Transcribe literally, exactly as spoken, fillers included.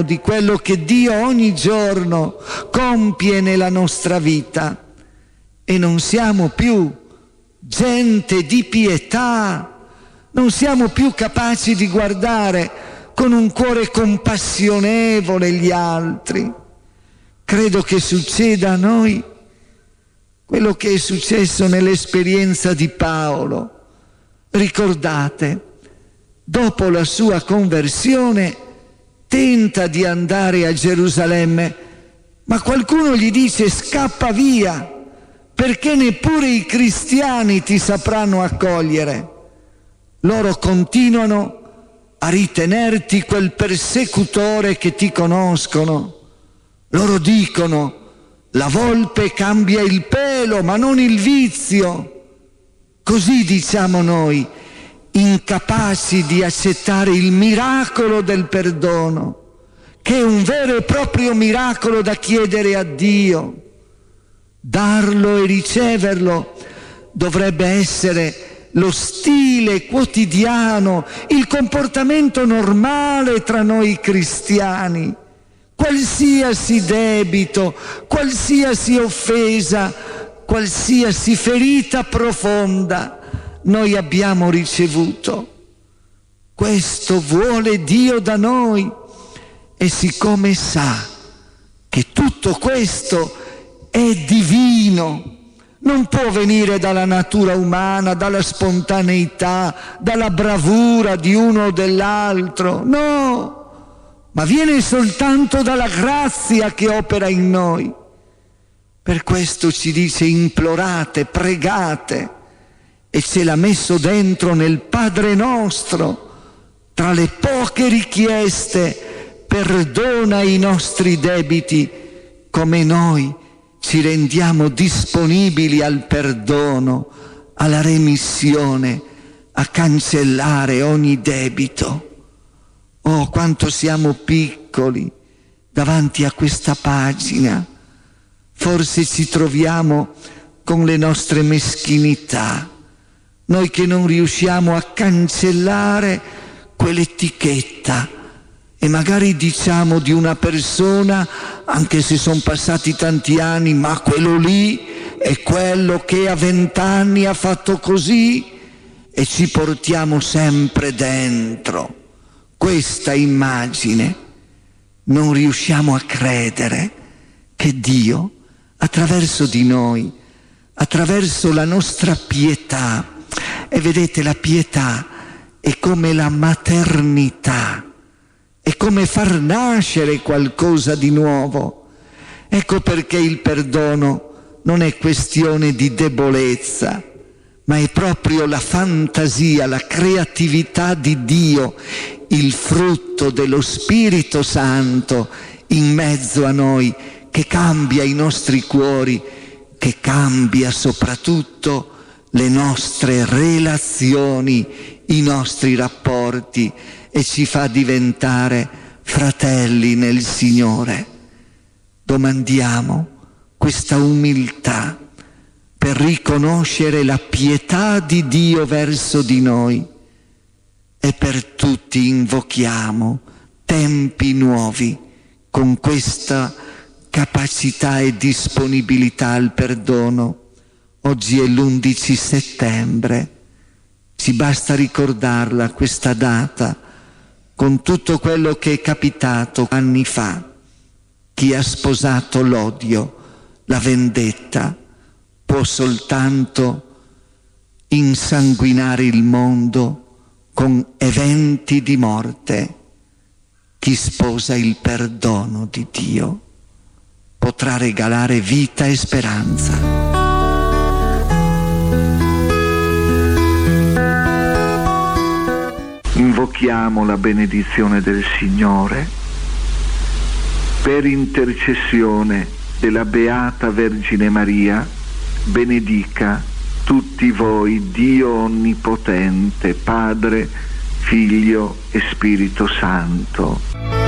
di quello che Dio ogni giorno compie nella nostra vita e non siamo più gente di pietà, non siamo più capaci di guardare con un cuore compassionevole gli altri. Credo che succeda a noi quello che è successo nell'esperienza di Paolo. Ricordate, dopo la sua conversione tenta di andare a Gerusalemme, ma qualcuno gli dice: scappa via, perché neppure i cristiani ti sapranno accogliere. Loro continuano a ritenerti quel persecutore che ti conoscono. Loro dicono: la volpe cambia il pelo, ma non il vizio. Così diciamo noi, incapaci di accettare il miracolo del perdono, che è un vero e proprio miracolo da chiedere a Dio. Darlo e riceverlo dovrebbe essere lo stile quotidiano, il comportamento normale tra noi cristiani. Qualsiasi debito, qualsiasi offesa, qualsiasi ferita profonda noi abbiamo ricevuto. Questo vuole Dio da noi, e siccome sa che tutto questo è divino, non può venire dalla natura umana, dalla spontaneità, dalla bravura di uno o dell'altro, no, ma viene soltanto dalla grazia che opera in noi. Per questo ci dice: implorate, pregate, e ce l'ha messo dentro nel Padre nostro, tra le poche richieste: perdona i nostri debiti come noi ci rendiamo disponibili al perdono, alla remissione, a cancellare ogni debito. Oh, quanto siamo piccoli davanti a questa pagina. Forse ci troviamo con le nostre meschinità, noi che non riusciamo a cancellare quell'etichetta, e magari diciamo di una persona, anche se sono passati tanti anni: ma quello lì è quello che a vent'anni ha fatto così, e ci portiamo sempre dentro questa immagine. Non riusciamo a credere che Dio, attraverso di noi, attraverso la nostra pietà, e vedete, la pietà è come la maternità, è come far nascere qualcosa di nuovo. Ecco perché il perdono non è questione di debolezza, ma è proprio la fantasia, la creatività di Dio, il frutto dello Spirito Santo in mezzo a noi, che cambia i nostri cuori, che cambia soprattutto le nostre relazioni, i nostri rapporti, e ci fa diventare fratelli nel Signore. Domandiamo questa umiltà per riconoscere la pietà di Dio verso di noi, e per tutti invochiamo tempi nuovi con questa capacità e disponibilità al perdono. Oggi è l'undici settembre, ci basta ricordarla questa data con tutto quello che è capitato anni fa. Chi ha sposato l'odio, la vendetta, può soltanto insanguinare il mondo con eventi di morte. Chi sposa il perdono di Dio potrà regalare vita e speranza. Invochiamo la benedizione del Signore. Per intercessione della Beata Vergine Maria, benedica tutti voi Dio Onnipotente, Padre, Figlio e Spirito Santo.